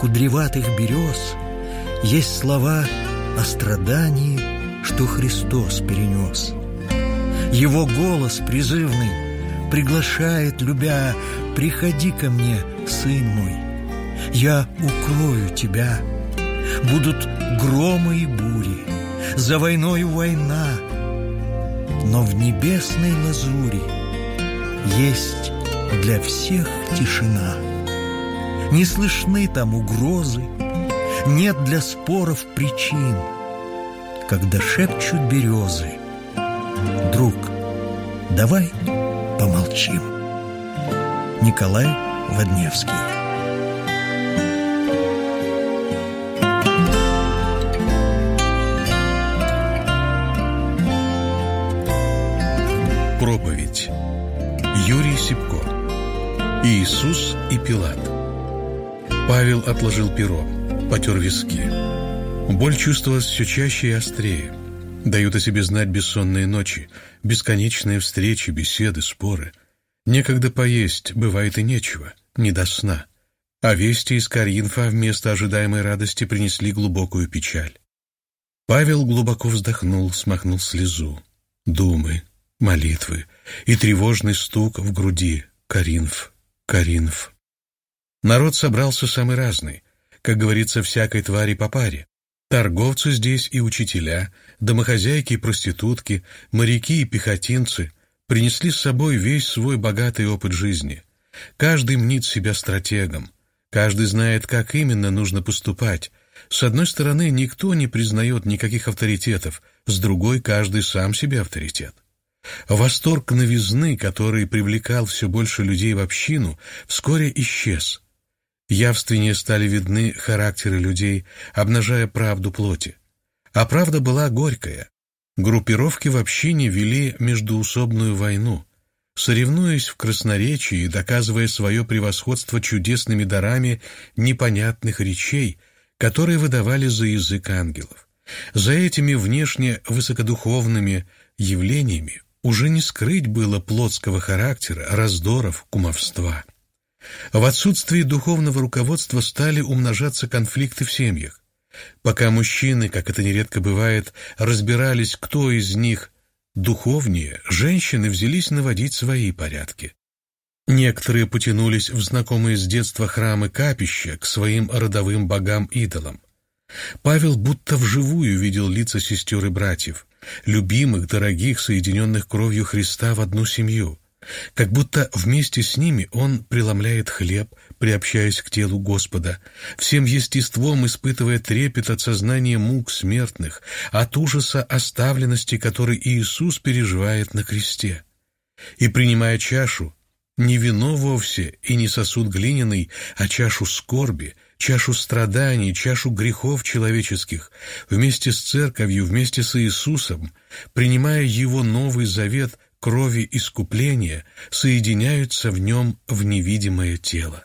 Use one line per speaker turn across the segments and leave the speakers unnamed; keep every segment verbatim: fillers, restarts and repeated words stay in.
кудреватых берез есть слова о страдании, что Христос перенес. Его голос призывный приглашает, любя: «Приходи ко мне, сын мой, я укрою тебя». Будут громы и бури, за войною война, но в небесной лазури есть для всех тишина. Не слышны там угрозы, нет для споров причин. Когда шепчут березы: «Друг, давай помолчим». Николай Водневский.
Проповедь. Юрий Сипко. Иисус и Пилат. Павел отложил перо, потер виски. Боль чувствовалась все чаще и острее. Дают о себе знать бессонные ночи, бесконечные встречи, беседы, споры. Некогда поесть, бывает и нечего, не до сна. А вести из Коринфа вместо ожидаемой радости принесли глубокую печаль. Павел глубоко вздохнул, смахнул слезу. Думы, молитвы и тревожный стук в груди. Коринф, Коринф. Народ собрался самый разный, как говорится, всякой твари по паре. Торговцы здесь и учителя, домохозяйки и проститутки, моряки и пехотинцы принесли с собой весь свой богатый опыт жизни. Каждый мнит себя стратегом, каждый знает, как именно нужно поступать. С одной стороны, никто не признает никаких авторитетов, с другой, каждый сам себе авторитет. Восторг новизны, который привлекал все больше людей в общину, вскоре исчез. Явственнее стали видны характеры людей, обнажая правду плоти. А правда была горькая. Группировки в общине вели междоусобную войну, соревнуясь в красноречии и доказывая свое превосходство чудесными дарами непонятных речей, которые выдавали за язык ангелов. За этими внешне высокодуховными явлениями уже не скрыть было плотского характера, раздоров, кумовства. В отсутствии духовного руководства стали умножаться конфликты в семьях. Пока мужчины, как это нередко бывает, разбирались, кто из них духовнее, женщины взялись наводить свои порядки. Некоторые потянулись в знакомые с детства храмы капища к своим родовым богам-идолам. Павел будто вживую видел лица сестер и братьев, любимых, дорогих, соединенных кровью Христа в одну семью. Как будто вместе с ними он преломляет хлеб, приобщаясь к телу Господа, всем естеством испытывая трепет от сознания мук смертных, от ужаса оставленности, который Иисус переживает на кресте. И, принимая чашу, не вино вовсе и не сосуд глиняный, а чашу скорби, чашу страданий, чашу грехов человеческих, вместе с церковью, вместе с Иисусом, принимая Его новый завет крови искупления, соединяются в нем в невидимое тело.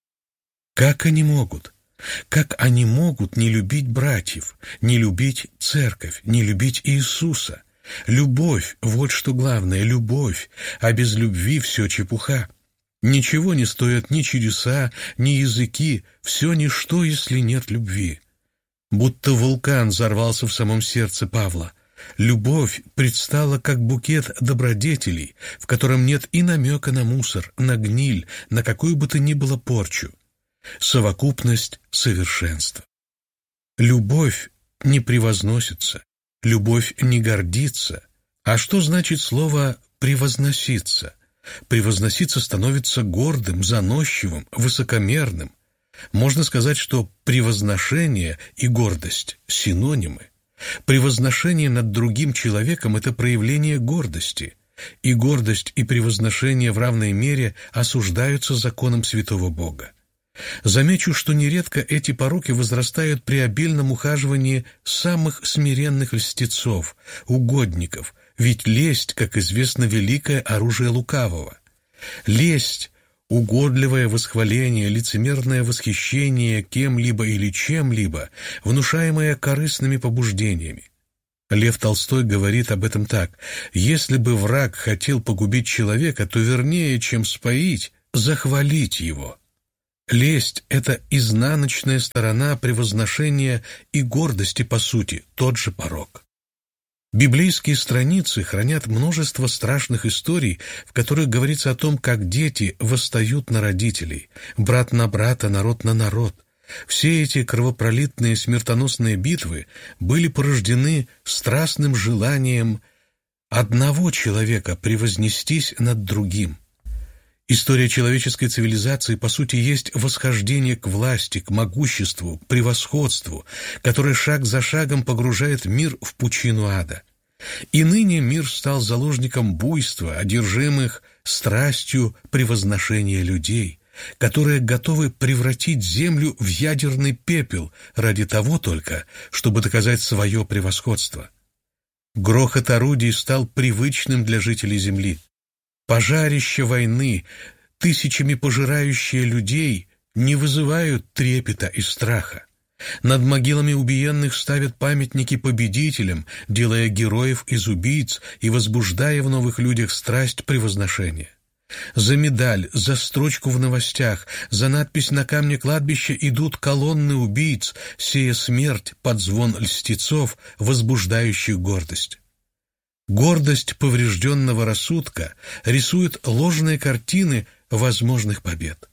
Как они могут? Как они могут не любить братьев, не любить церковь, не любить Иисуса? Любовь — вот что главное, любовь, а без любви все чепуха. Ничего не стоят ни чудеса, ни языки, все ничто, если нет любви. Будто вулкан взорвался в самом сердце Павла. Любовь предстала как букет добродетелей, в котором нет и намека на мусор, на гниль, на какую бы то ни было порчу. Совокупность совершенства. Любовь не превозносится, любовь не гордится. А что значит слово «превозноситься»? Превозноситься становится гордым, заносчивым, высокомерным. Можно сказать, что превозношение и гордость – синонимы. Превозношение над другим человеком – это проявление гордости, и гордость и превозношение в равной мере осуждаются законом святого Бога. Замечу, что нередко эти пороки возрастают при обильном ухаживании самых смиренных льстецов, угодников, ведь лесть, как известно, великое оружие лукавого. Лесть — угодливое восхваление, лицемерное восхищение кем-либо или чем-либо, внушаемое корыстными побуждениями. Лев Толстой говорит об этом так: «Если бы враг хотел погубить человека, то вернее, чем споить, захвалить его». Лесть — это изнаночная сторона превозношения и гордости по сути, тот же порок. Библейские страницы хранят множество страшных историй, в которых говорится о том, как дети восстают на родителей, брат на брата, народ на народ. Все эти кровопролитные смертоносные битвы были порождены страстным желанием одного человека превознестись над другим. История человеческой цивилизации, по сути, есть восхождение к власти, к могуществу, к превосходству, которое шаг за шагом погружает мир в пучину ада. И ныне мир стал заложником буйства, одержимых страстью превозношения людей, которые готовы превратить землю в ядерный пепел ради того только, чтобы доказать свое превосходство. Грохот орудий стал привычным для жителей земли. Пожарища войны, тысячами пожирающие людей, не вызывают трепета и страха. Над могилами убиенных ставят памятники победителям, делая героев из убийц и возбуждая в новых людях страсть превозношения. За медаль, за строчку в новостях, за надпись на камне кладбища идут колонны убийц, сея смерть под звон льстецов, возбуждающих гордость. Гордость поврежденного рассудка рисует ложные картины возможных побед.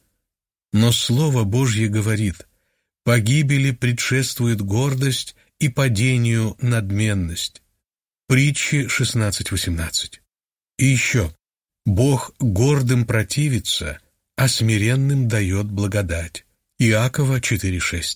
Но Слово Божье говорит: «Погибели предшествует гордость и падению надменность». Притчи шестнадцать восемнадцать. И еще: «Бог гордым противится, а смиренным дает благодать». Иакова четыре шесть.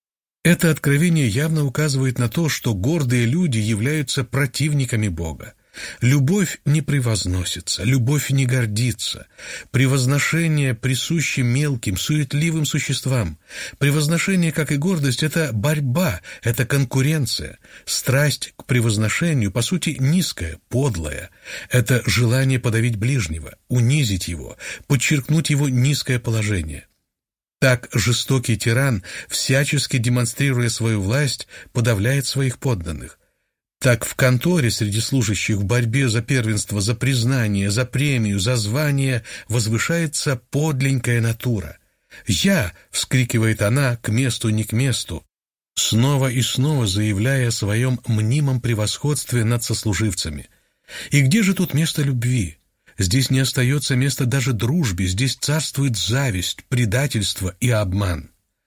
Это откровение явно указывает на то, что гордые люди являются противниками Бога. Любовь не превозносится, любовь не гордится. Превозношение присуще мелким, суетливым существам. Превозношение, как и гордость, это борьба, это конкуренция. Страсть к превозношению, по сути, низкая, подлая. Это желание подавить ближнего, унизить его, подчеркнуть его низкое положение. Так жестокий тиран, всячески демонстрируя свою власть, подавляет своих подданных. Так в конторе среди служащих в борьбе за первенство, за признание, за премию, за звание возвышается подленькая натура. «Я!» — вскрикивает она к месту не к месту, снова и снова заявляя о своем мнимом превосходстве над сослуживцами. И где же тут место любви? Здесь не остается места даже дружбе, здесь царствует зависть, предательство и обман.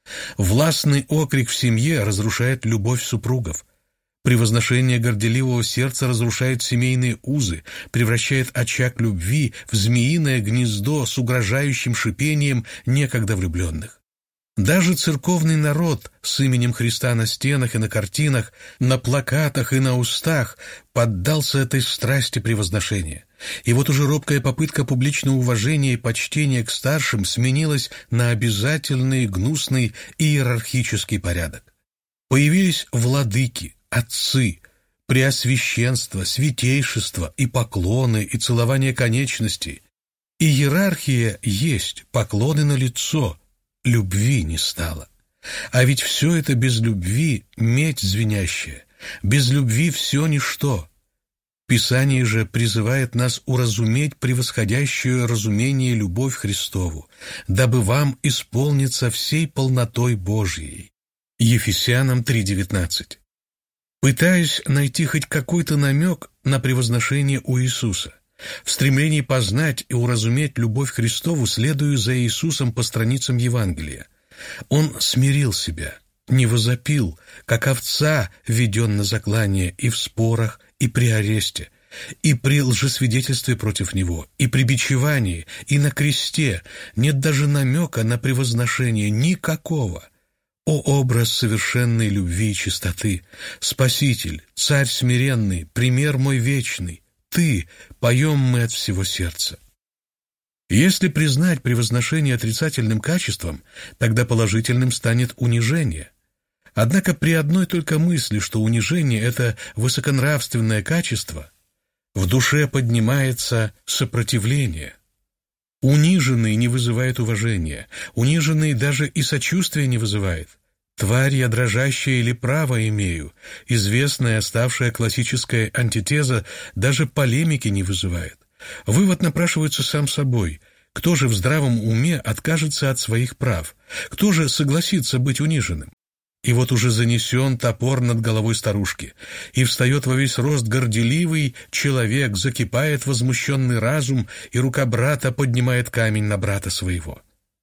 Властный окрик в семье разрушает любовь супругов. Превозношение горделивого сердца разрушает семейные узы, превращает очаг любви в змеиное гнездо с угрожающим шипением некогда влюбленных. Даже церковный народ с именем Христа на стенах и на картинах, на плакатах и на устах поддался этой страсти превозношения. И вот уже робкая попытка публичного уважения и почтения к старшим сменилась на обязательный гнусный иерархический порядок. Появились владыки, отцы, преосвященство, святейшество и поклоны, и целование конечностей. Иерархия есть, поклоны налицо, любви не стало. А ведь все это без любви — медь звенящая, без любви все ничто. Писание же призывает нас уразуметь превосходящую разумение любовь Христову, дабы вам исполниться всей полнотой Божьей. Ефесянам три девятнадцать. Пытаясь найти хоть какой-то намек на превозношение у Иисуса, в стремлении познать и уразуметь любовь Христову следую за Иисусом по страницам Евангелия. Он смирил себя, не возопил, как овца веден на заклание и в спорах, и при аресте, и при лжесвидетельстве против него, и при бичевании, и на кресте. Нет даже намека на превозношение никакого. О образ совершенной любви и чистоты! Спаситель, Царь смиренный, пример мой вечный! Ты, поем мы от всего сердца. Если признать превозношение отрицательным качеством, тогда положительным станет унижение. Однако при одной только мысли, что унижение — это высоконравственное качество, в душе поднимается сопротивление. Униженный не вызывает уважения, униженный даже и сочувствия не вызывает. «Тварь я дрожащая или право имею», известная, оставшая классическая антитеза, даже полемики не вызывает. Вывод напрашивается сам собой. Кто же в здравом уме откажется от своих прав? Кто же согласится быть униженным? И вот уже занесен топор над головой старушки, и встает во весь рост горделивый человек, закипает возмущенный разум, и рука брата поднимает камень на брата своего.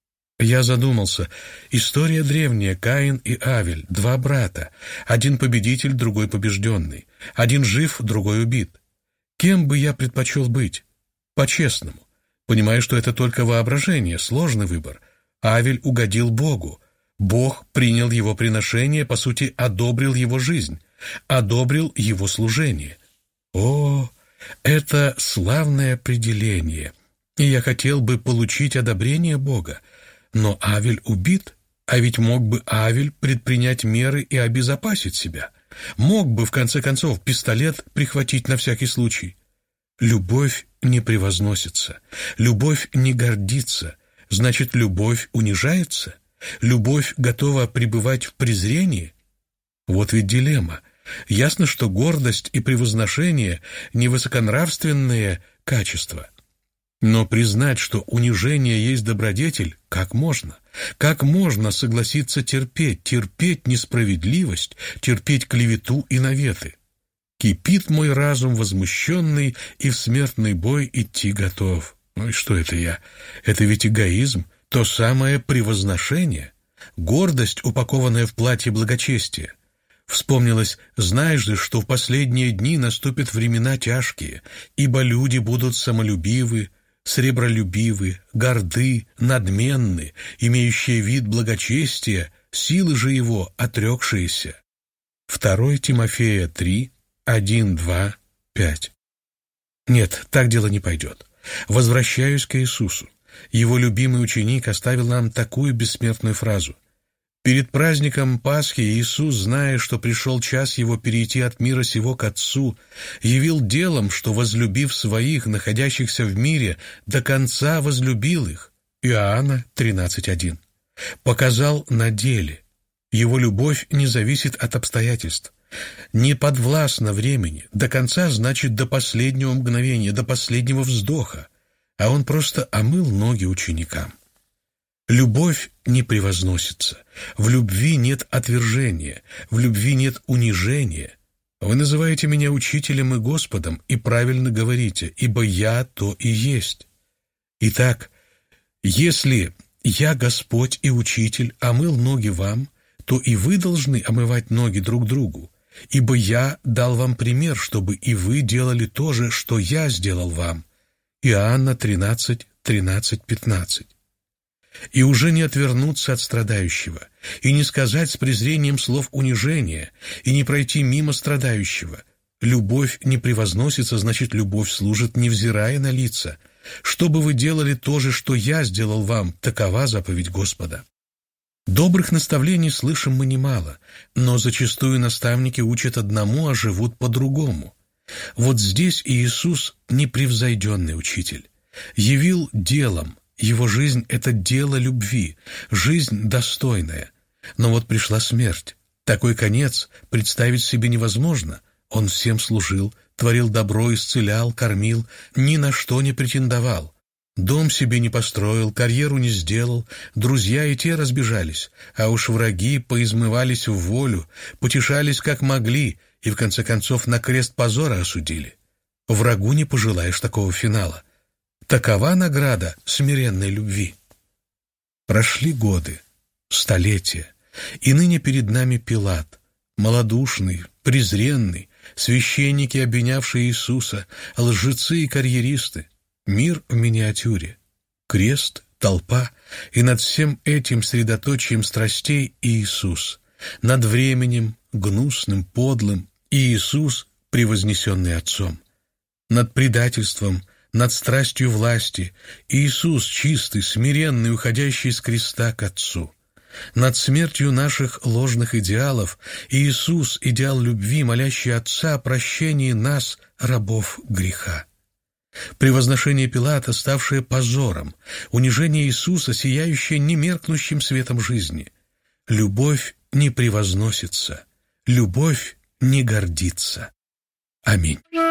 Я задумался. История древняя, Каин и Авель, два брата, один победитель, другой побежденный, один жив, другой убит. Кем бы я предпочел быть? По-честному. Понимаю, что это только воображение, сложный выбор. Авель угодил Богу. Бог принял его приношение, по сути, одобрил его жизнь, одобрил его служение. О, это славное определение, и я хотел бы получить одобрение Бога. Но Авель убит, а ведь мог бы Авель предпринять меры и обезопасить себя. Мог бы, в конце концов, пистолет прихватить на всякий случай. Любовь не превозносится, любовь не гордится, значит, любовь унижается? Любовь готова пребывать в презрении? Вот ведь дилемма. Ясно, что гордость и превозношение — не высоконравственные качества. Но признать, что унижение есть добродетель, как можно? Как можно согласиться терпеть, терпеть несправедливость, терпеть клевету и наветы? Кипит мой разум возмущенный, и в смертный бой идти готов. Ну и что это я? Это ведь эгоизм. То самое превозношение, гордость, упакованная в платье благочестия. Вспомнилось: знаешь же, что в последние дни наступят времена тяжкие, ибо люди будут самолюбивы, сребролюбивы, горды, надменны, имеющие вид благочестия, силы же его отрекшиеся. второе Тимофея три, один, два, пять. Нет, так дело не пойдет. Возвращаюсь к Иисусу. Его любимый ученик оставил нам такую бессмертную фразу. Перед праздником Пасхи Иисус, зная, что пришел час его перейти от мира сего к Отцу, явил делом, что, возлюбив своих, находящихся в мире, до конца возлюбил их. Иоанна тринадцать один. Показал на деле. Его любовь не зависит от обстоятельств. Не подвластна времени. До конца значит до последнего мгновения, до последнего вздоха. А он просто омыл ноги ученикам. Любовь не превозносится. В любви нет отвержения, в любви нет унижения. Вы называете меня учителем и Господом, и правильно говорите, ибо я то и есть. Итак, если я, Господь и Учитель, омыл ноги вам, то и вы должны омывать ноги друг другу, ибо я дал вам пример, чтобы и вы делали то же, что я сделал вам. Иоанна тринадцать, тринадцать, пятнадцать. И уже не отвернуться от страдающего, и не сказать с презрением слов унижения, и не пройти мимо страдающего. Любовь не превозносится, значит, любовь служит, невзирая на лица. Чтобы вы делали то же, что я сделал вам, такова заповедь Господа. Добрых наставлений слышим мы немало, но зачастую наставники учат одному, а живут по-другому. Вот здесь Иисус — непревзойденный учитель. Явил делом. Его жизнь — это дело любви, жизнь достойная. Но вот пришла смерть. Такой конец представить себе невозможно. Он всем служил, творил добро, исцелял, кормил, ни на что не претендовал. Дом себе не построил, карьеру не сделал, друзья и те разбежались, а уж враги поизмывались в волю, потешались как могли и в конце концов на крест позора осудили. Врагу не пожелаешь такого финала. Такова награда смиренной любви. Прошли годы, столетия, и ныне перед нами Пилат, малодушный, презренный, священники, обвинявшие Иисуса, лжецы и карьеристы. Мир в миниатюре, крест, толпа, и над всем этим средоточием страстей Иисус, над временем, гнусным, подлым, Иисус, превознесенный Отцом, над предательством, над страстью власти, Иисус, чистый, смиренный, уходящий с креста к Отцу, над смертью наших ложных идеалов, Иисус, идеал любви, молящий Отца о прощении нас, рабов греха. Превозношение Пилата, ставшее позором, унижение Иисуса, сияющее немеркнущим светом жизни. Любовь не превозносится, любовь не гордится. Аминь.